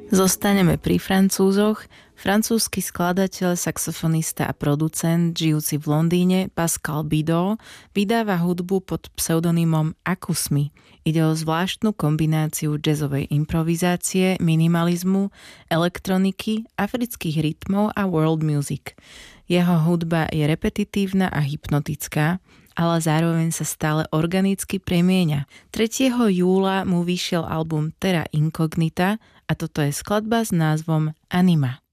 Zostaneme pri Francúzoch. Francúzsky skladateľ, saxofonista a producent, žijúci v Londýne, Pascal Bidot, vydáva hudbu pod pseudonymom Akusmi. Ide o zvláštnu kombináciu jazzovej improvizácie, minimalizmu, elektroniky, afrických rytmov a world music. Jeho hudba je repetitívna a hypnotická, ale zároveň sa stále organicky premieňa. 3. júla mu vyšiel album Terra Incognita a toto je skladba s názvom Anima.